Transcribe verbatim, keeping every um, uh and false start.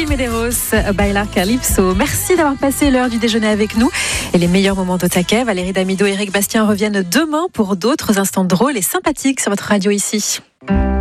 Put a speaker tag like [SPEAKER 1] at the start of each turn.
[SPEAKER 1] Medeiros, Bailar Calypso. Merci d'avoir passé l'heure du déjeuner avec nous et les meilleurs moments de Taquet. Valérie Damido et Eric Bastien reviennent demain pour d'autres instants drôles et sympathiques sur votre radio ici.